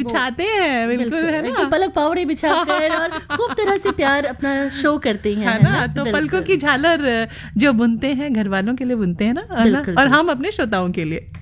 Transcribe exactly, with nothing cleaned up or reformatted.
बिछाते हैं, बिल्कुल, है ना, पलक पावड़े बिछाकर और खूब तरह से प्यार अपना शो करते हैं, है ना। तो पलकों की झालर जो बुनते हैं घर वालों के लिए बुनते हैं ना, और हम अपने श्रोताओं के लिए।